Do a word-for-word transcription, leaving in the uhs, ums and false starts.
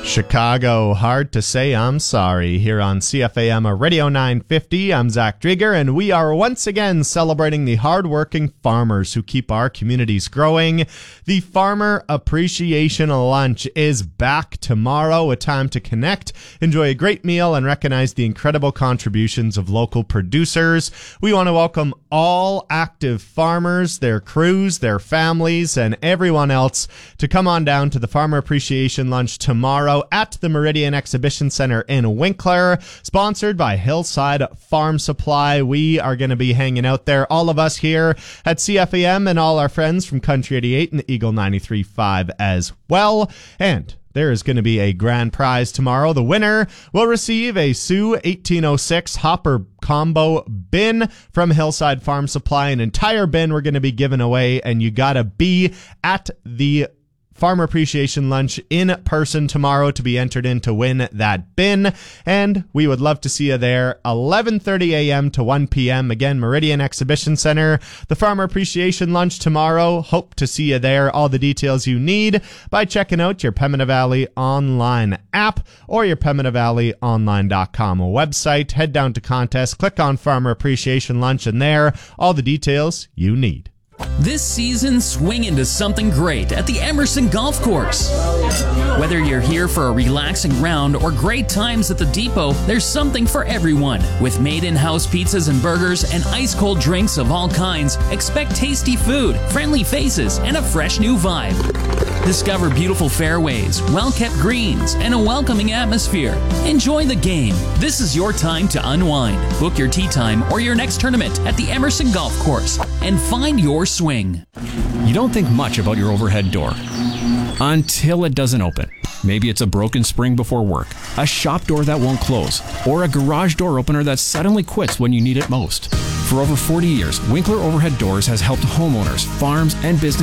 Chicago, hard to say I'm sorry. Here on C F A M Radio nine fifty, I'm Zach Drieger, and we are once again celebrating the hardworking farmers who keep our communities growing. The Farmer Appreciation Lunch is back tomorrow, a time to connect, enjoy a great meal, and recognize the incredible contributions of local producers. We want to welcome all active farmers, their crews, their families, and everyone else to come on down to the Farmer Appreciation Lunch tomorrow at the Meridian Exhibition Center in Winkler, sponsored by Hillside Farm Supply. We are going to be hanging out there, all of us here at C F A M and all our friends from Country eighty-eight and the Eagle ninety-three point five as well. And there is going to be a grand prize tomorrow. The winner will receive a Sioux eighteen oh six Hopper Combo bin from Hillside Farm Supply. An entire bin we're going to be giving away, and you got to be at the Farmer Appreciation Lunch in person tomorrow to be entered in to win that bin. And we would love to see you there, eleven thirty a.m. to one p.m. Again, Meridian Exhibition Center, the Farmer Appreciation Lunch tomorrow. Hope to see you there. All the details you need by checking out your Pembina Valley Online app or your pembina valley online dot com website. Head down to contest, click on Farmer Appreciation Lunch, and there, all the details you need. This season, swing into something great at the Emerson Golf Course. Whether you're here for a relaxing round or great times at the depot, there's something for everyone. With made-in-house pizzas and burgers and ice-cold drinks of all kinds, expect tasty food, friendly faces, and a fresh new vibe. Discover beautiful fairways, well-kept greens, and a welcoming atmosphere. Enjoy the game. This is your time to unwind. Book your tee time or your next tournament at the Emerson Golf Course and find your swing. You don't think much about your overhead door until it doesn't open. Maybe it's a broken spring before work, a shop door that won't close, or a garage door opener that suddenly quits when you need it most. For over forty years, Winkler Overhead Doors has helped homeowners, farms, and businesses